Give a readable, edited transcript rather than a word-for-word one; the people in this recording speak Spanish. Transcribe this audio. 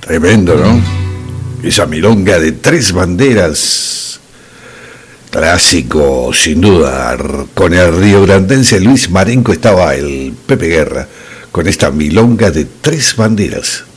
Tremendo, ¿no? Esa milonga de tres banderas. Clásico, sin duda. Con el riograndense Luis Marenco estaba el Pepe Guerra con esta milonga de tres banderas.